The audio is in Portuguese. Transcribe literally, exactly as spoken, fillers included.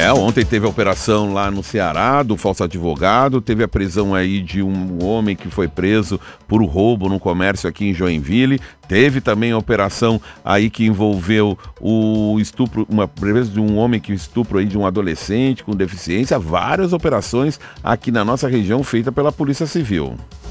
É, ontem teve a operação lá no Ceará do falso advogado, teve a prisão aí de um homem que foi preso por roubo no comércio aqui em Joinville, teve também a operação aí que envolveu o estupro, uma presença de um homem que estupro aí de um adolescente com deficiência, várias operações aqui na nossa região feitas pela Polícia Civil.